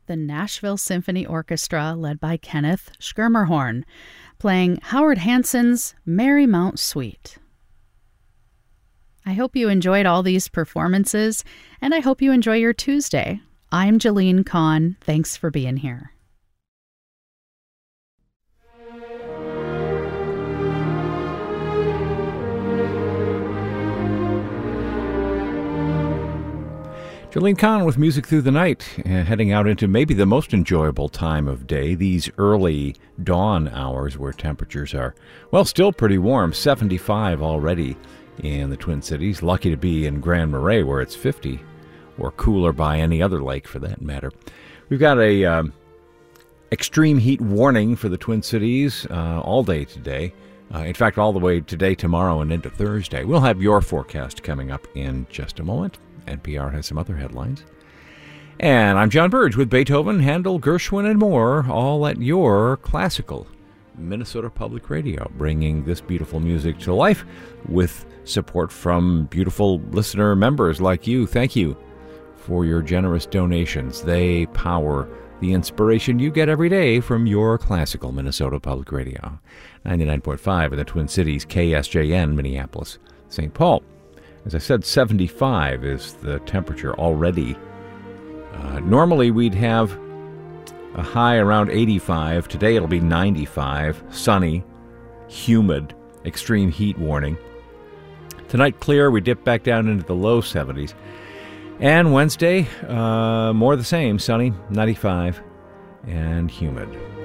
the Nashville Symphony Orchestra led by Kenneth Schermerhorn, playing Howard Hanson's Marymount Suite. I hope you enjoyed all these performances, and I hope you enjoy your Tuesday. I'm Jolene Kahn. Thanks for being here. Jolene Kahn with Music Through the Night, heading out into maybe the most enjoyable time of day, these early dawn hours where temperatures are, well, still pretty warm, 75 already in the Twin Cities. Lucky to be in Grand Marais where it's 50, or cooler by any other lake for that matter. We've got a extreme heat warning for the Twin Cities all day today. In fact, all the way today, tomorrow, and into Thursday. We'll have your forecast coming up in just a moment. NPR has some other headlines. And I'm John Burge with Beethoven, Handel, Gershwin, and more, all at your classical Minnesota Public Radio, bringing this beautiful music to life with support from beautiful listener members like you. Thank you for your generous donations. They power the inspiration you get every day from your classical Minnesota Public Radio. 99.5 in the Twin Cities, KSJN, Minneapolis, St. Paul. As I said, 75 is the temperature already. Normally we'd have a high around 85. Today it'll be 95, sunny, humid, extreme heat warning. Tonight clear, we dip back down into the low 70s. And Wednesday, more the same, sunny, 95, and humid.